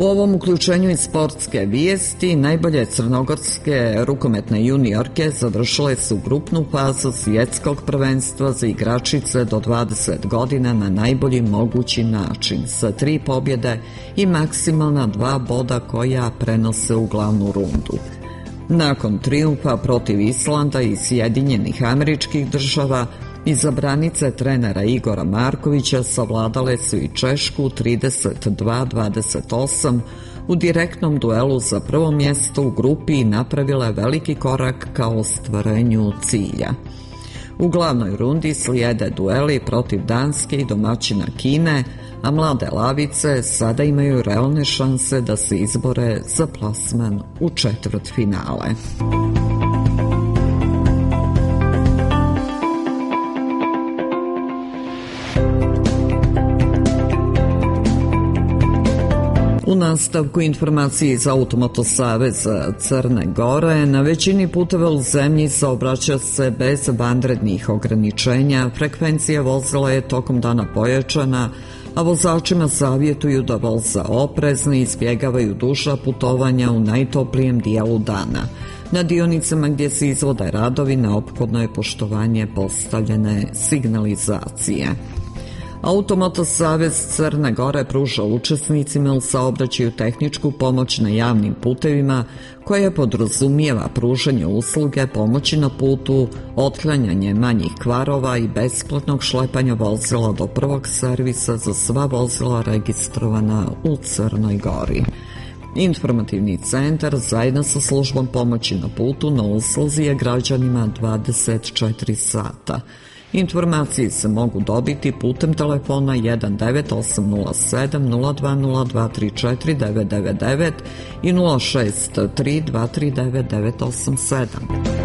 U ovom uključenju iz sportske vijesti najbolje crnogorske rukometne juniorke završile su grupnu fazu svjetskog prvenstva za igračice do 20 godina na najbolji mogući način, sa 3 pobjede i maksimalna 2 boda koja prenose u glavnu rundu. Nakon trijumfa protiv Islanda i Sjedinjenih Američkih Država, izabranice trenera Igora Markovića savladale su i Češku 32-28 u direktnom duelu za prvo mjesto u grupi i napravile veliki korak ka ostvarenju cilja. U glavnoj rundi slijede dueli protiv Danske i domaćina Kine, a mlade lavice sada imaju realne šanse da se izbore za plasman u četvrtfinale. U nastavku informacije iz Automoto saveza Crne Gore, na većini puteva u zemlji saobraća se bez vanrednih ograničenja, frekvencija vozila je tokom dana pojačana, a vozačima savjetuju da voze oprezno i izbjegavaju duža putovanja u najtoplijem dijelu dana. Na dionicama gdje se izvode radovi neophodno je poštovanje postavljene signalizacije. Automoto savez Crne Gore pruža učesnicima u saobraćaju tehničku pomoć na javnim putevima koja podrazumijeva pružanje usluge pomoći na putu, otklanjanje manjih kvarova i besplatnog šlepanja vozila do prvog servisa za sva vozila registrovana u Crnoj Gori. Informativni centar zajedno sa službom pomoći na putu na usluzi je građanima 24 sata. Informacije se mogu dobiti putem telefona 19807 0202 34999 i 063 239 987.